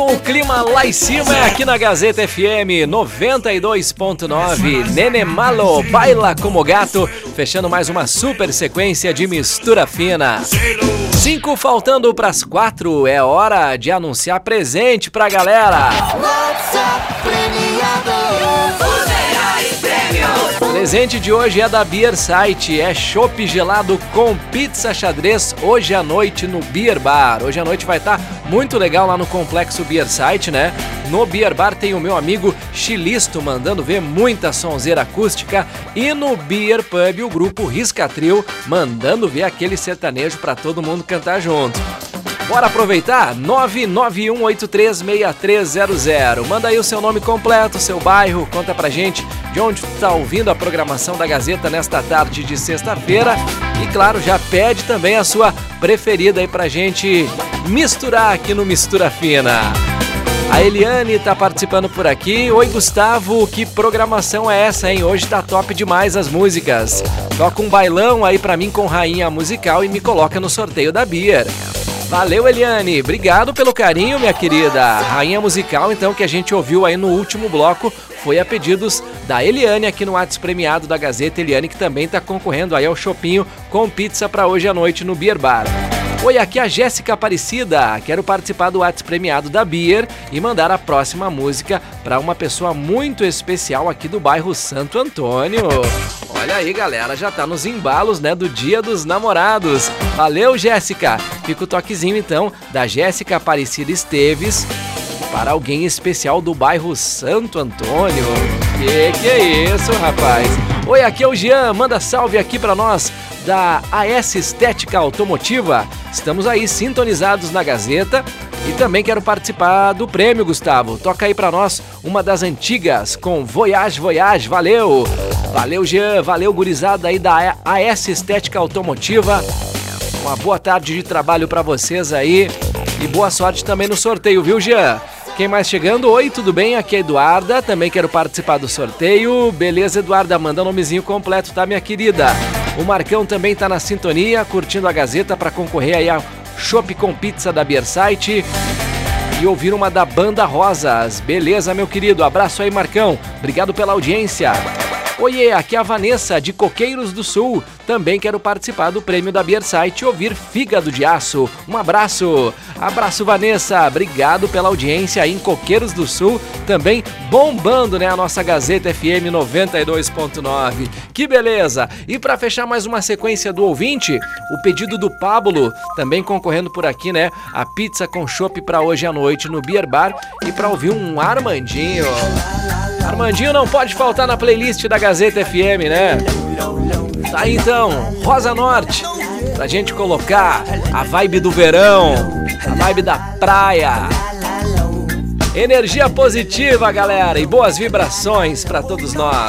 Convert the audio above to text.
O clima lá em cima é aqui na Gazeta FM 92.9. Nene Malo, baila como gato, fechando mais uma super sequência de mistura fina. 5 faltando pras 4, é hora de anunciar presente pra galera. O presente de hoje é da Beer Site, é chopp gelado com pizza xadrez hoje à noite no Beer Bar. Hoje à noite vai estar muito legal lá no Complexo Beer Site, né? No Beer Bar tem o meu amigo Chilisto mandando ver muita sonzeira acústica e no Beer Pub o grupo Riscatril mandando ver aquele sertanejo pra todo mundo cantar junto. Bora aproveitar? 991836300. Manda aí o seu nome completo, seu bairro, conta pra gente de onde tu tá ouvindo a programação da Gazeta nesta tarde de sexta-feira. E claro, já pede também a sua preferida aí pra gente misturar aqui no Mistura Fina. A Eliane tá participando por aqui. Oi, Gustavo, que programação é essa, hein? Hoje tá top demais as músicas. Toca um bailão aí pra mim com Rainha Musical e me coloca no sorteio da Beer. Valeu, Eliane. Obrigado pelo carinho, minha querida. Rainha Musical, então, que a gente ouviu aí no último bloco, foi a pedidos da Eliane aqui no Whats Premiado da Gazeta. Eliane, que também tá concorrendo aí ao chopinho com pizza pra hoje à noite no Beer Bar. Oi, aqui é a Jéssica Aparecida. Quero participar do Whats Premiado da Beer e mandar a próxima música para uma pessoa muito especial aqui do bairro Santo Antônio. Olha aí, galera, já tá nos embalos, né, do Dia dos Namorados. Valeu, Jéssica. Fica o toquezinho, então, da Jéssica Aparecida Esteves para alguém especial do bairro Santo Antônio. Que é isso, rapaz? Oi, aqui é o Jean. Manda salve aqui para nós da AS Estética Automotiva. Estamos aí sintonizados na Gazeta e também quero participar do prêmio, Gustavo. Toca aí pra nós uma das antigas com Voyage, Voyage. Valeu! Valeu, Jean. Valeu, gurizada aí da AS Estética Automotiva. Uma boa tarde de trabalho pra vocês aí e boa sorte também no sorteio, viu, Jean? Quem mais chegando? Oi, tudo bem? Aqui é a Eduarda, também quero participar do sorteio. Beleza, Eduarda? Manda o nomezinho completo, tá, minha querida? O Marcão também tá na sintonia, curtindo a Gazeta para concorrer aí a chopp com pizza da Beer Site e ouvir uma da Banda Rosas. Beleza, meu querido? Abraço aí, Marcão. Obrigado pela audiência. Oiê, aqui é a Vanessa, de Coqueiros do Sul. Também quero participar do prêmio da Beer Site e ouvir Fígado de Aço. Um abraço. Abraço, Vanessa. Obrigado pela audiência aí em Coqueiros do Sul. Também bombando, né, a nossa Gazeta FM 92.9. Que beleza. E para fechar mais uma sequência do ouvinte, o pedido do Pablo, também concorrendo por aqui, né, a pizza com chopp para hoje à noite no Beer Bar e para ouvir um Armandinho. Armandinho não pode faltar na playlist da Gazeta FM, né? Tá aí então, Rosa Norte, pra gente colocar a vibe do verão, a vibe da praia. Energia positiva, galera, e boas vibrações pra todos nós.